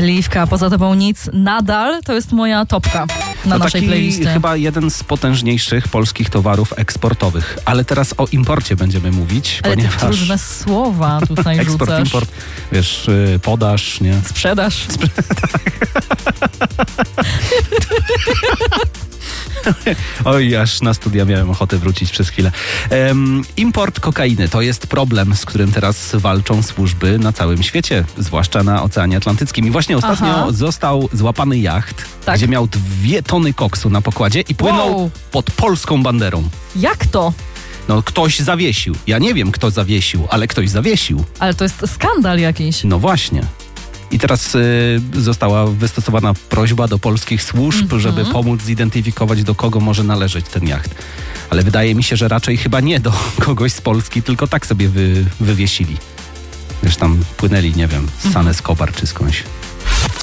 Liwka, a poza tobą nic. Nadal to jest moja topka na naszej playlistie. Chyba jeden z potężniejszych polskich towarów eksportowych. Ale teraz o imporcie będziemy mówić, ale ponieważ... te trudne słowa tutaj eksport, rzucasz. import, wiesz, podaż, nie? Sprzedaż. Oj, aż na studia miałem ochotę wrócić przez chwilę. Import kokainy to jest problem, z którym teraz walczą służby na całym świecie, zwłaszcza na Oceanie Atlantyckim. I właśnie ostatnio został złapany jacht, gdzie miał 2 tony koksu na pokładzie i płynął pod polską banderą. Jak to? No, ktoś zawiesił. Ja nie wiem, kto zawiesił, ale ktoś zawiesił. Ale to jest skandal jakiś. No właśnie. I teraz została wystosowana prośba do polskich służb, żeby pomóc zidentyfikować, do kogo może należeć ten jacht. Ale wydaje mi się, że raczej chyba nie do kogoś z Polski, tylko tak sobie wywiesili. Wiesz, tam płynęli, nie wiem, z San Escobar czy skądś.